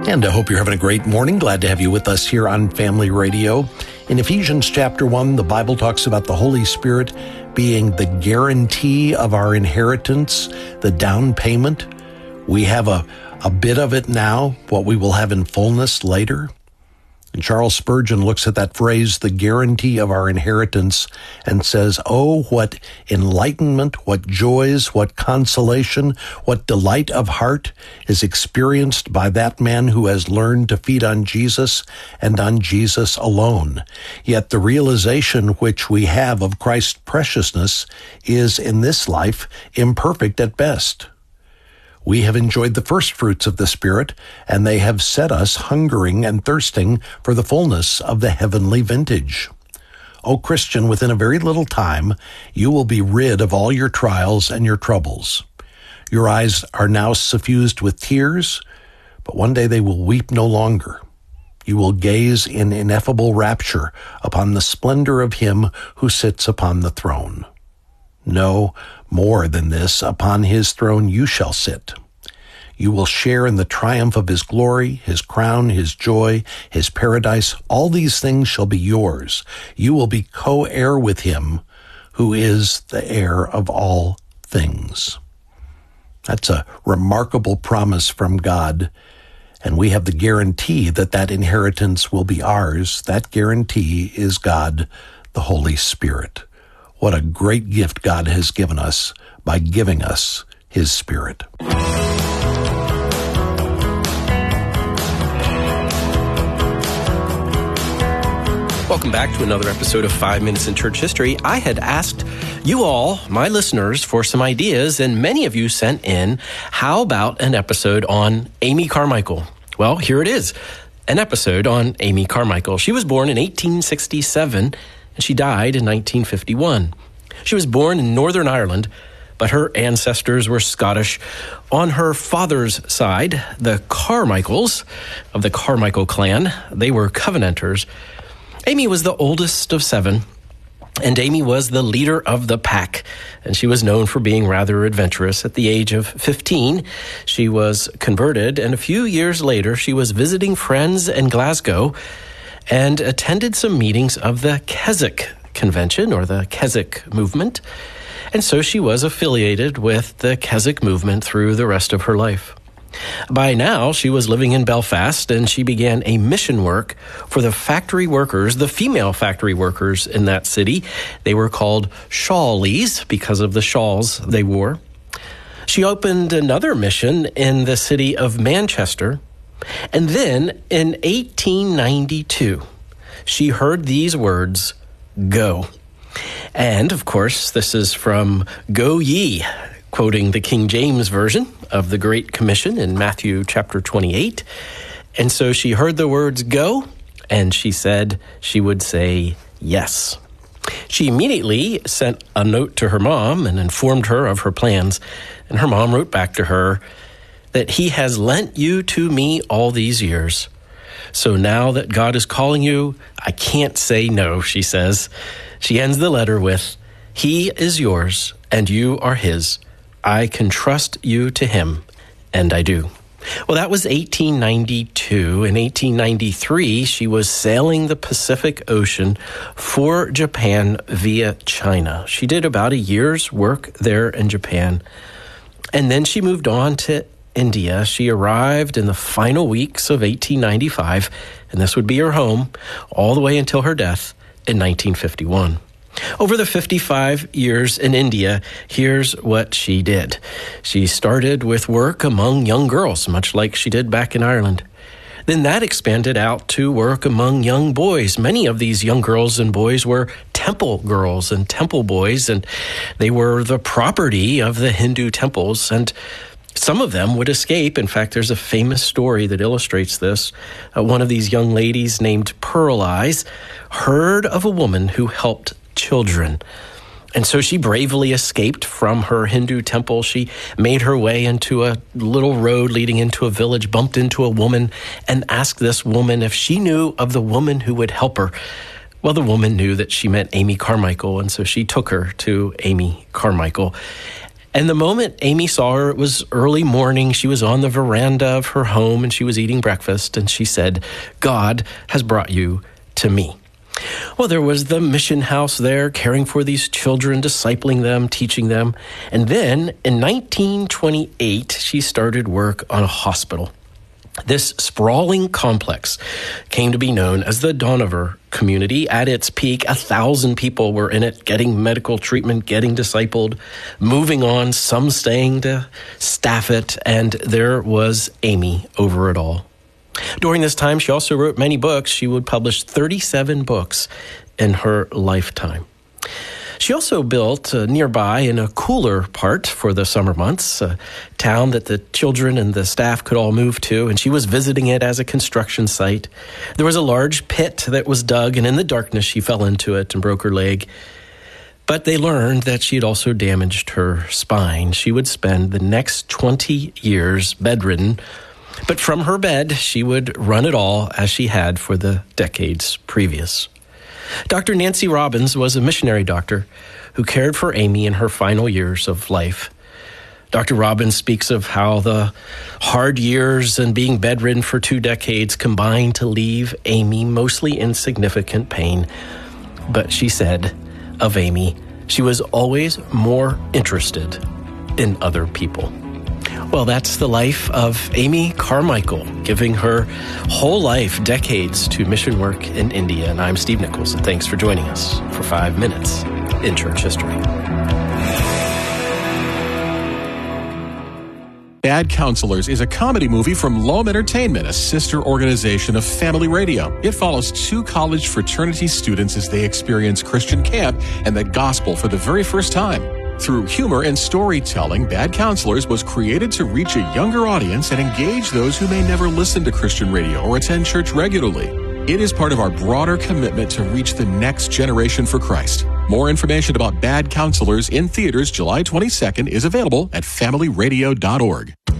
And I hope you're having a great morning. Glad to have you with us here on Family Radio. In Ephesians chapter 1, the Bible talks about the Holy Spirit being the guarantee of our inheritance, the down payment. We have a bit of it now, what we will have in fullness later. And Charles Spurgeon looks at that phrase, the guarantee of our inheritance, and says, oh, what enlightenment, what joys, what consolation, what delight of heart is experienced by that man who has learned to feed on Jesus and on Jesus alone. Yet the realization which we have of Christ's preciousness is in this life imperfect at best. We have enjoyed the first fruits of the Spirit, and they have set us hungering and thirsting for the fullness of the heavenly vintage. O Christian, within a very little time, you will be rid of all your trials and your troubles. Your eyes are now suffused with tears, but one day they will weep no longer. You will gaze in ineffable rapture upon the splendor of Him who sits upon the throne. No, more than this, upon His throne you shall sit. You will share in the triumph of His glory, His crown, His joy, His paradise. All these things shall be yours. You will be co-heir with Him who is the heir of all things. That's a remarkable promise from God, and we have the guarantee that that inheritance will be ours. That guarantee is God, the Holy Spirit. What a great gift God has given us by giving us His Spirit. Welcome back to another episode of 5 Minutes in Church History. I had asked you all, my listeners, for some ideas, and many of you sent in, how about an episode on Amy Carmichael? Well, here it is, an episode on Amy Carmichael. She was born in 1867, and she died in 1951. She was born in Northern Ireland, but her ancestors were Scottish. On her father's side, the Carmichaels of the Carmichael clan, they were Covenanters. Amy was the oldest of 7, and Amy was the leader of the pack, and she was known for being rather adventurous. At the age of 15, she was converted, and a few years later, she was visiting friends in Glasgow and attended some meetings of the Keswick Convention, or the Keswick Movement, and so she was affiliated with the Keswick Movement through the rest of her life. By now, she was living in Belfast, and she began a mission work for the factory workers, the female factory workers in that city. They were called shawlies because of the shawls they wore. She opened another mission in the city of Manchester, and then in 1892, she heard these words, "Go." And, of course, this is from "Go Ye," quoting the King James Version of the Great Commission in Matthew chapter 28. And so she heard the words "go," and she said she would say yes. She immediately sent a note to her mom and informed her of her plans. And her mom wrote back to her that He has lent you to me all these years. So now that God is calling you, I can't say no, she says. She ends the letter with, He is yours and you are His. I can trust you to Him, and I do. Well, that was 1892. In 1893, she was sailing the Pacific Ocean for Japan via China. She did about a year's work there in Japan, and then she moved on to India. She arrived in the final weeks of 1895, and this would be her home all the way until her death in 1951. Over the 55 years in India, here's what she did. She started with work among young girls, much like she did back in Ireland. Then that expanded out to work among young boys. Many of these young girls and boys were temple girls and temple boys, and they were the property of the Hindu temples, and some of them would escape. In fact, there's a famous story that illustrates this. One of these young ladies named Pearl Eyes heard of a woman who helped children. And so she bravely escaped from her Hindu temple. She made her way into a little road leading into a village, bumped into a woman, and asked this woman if she knew of the woman who would help her. Well, the woman knew that she meant Amy Carmichael, and so she took her to Amy Carmichael. And the moment Amy saw her, it was early morning. She was on the veranda of her home and she was eating breakfast. And she said, "God has brought you to me." Well, there was the mission house there, caring for these children, discipling them, teaching them. And then in 1928, she started work on a hospital. This sprawling complex came to be known as the Dohnavur community. At its peak, 1,000 people were in it, getting medical treatment, getting discipled, moving on, some staying to staff it, and there was Amy over it all. During this time, she also wrote many books. She would publish 37 books in her lifetime. She also built nearby in a cooler part for the summer months, a town that the children and the staff could all move to, and she was visiting it as a construction site. There was a large pit that was dug, and in the darkness she fell into it and broke her leg. But they learned that she had also damaged her spine. She would spend the next 20 years bedridden, but from her bed she would run it all as she had for the decades previous. Dr. Nancy Robbins was a missionary doctor who cared for Amy in her final years of life. Dr. Robbins speaks of how the hard years and being bedridden for 2 decades combined to leave Amy mostly in significant pain. But she said of Amy, she was always more interested in other people. Well, that's the life of Amy Carmichael, giving her whole life, decades, to mission work in India. And I'm Steve Nichols, and thanks for joining us for 5 Minutes in Church History. Bad Counselors is a comedy movie from Loam Entertainment, a sister organization of Family Radio. It follows 2 college fraternity students as they experience Christian camp and the gospel for the very first time. Through humor and storytelling, Bad Counselors was created to reach a younger audience and engage those who may never listen to Christian radio or attend church regularly. It is part of our broader commitment to reach the next generation for Christ. More information about Bad Counselors in theaters July 22nd is available at familyradio.org.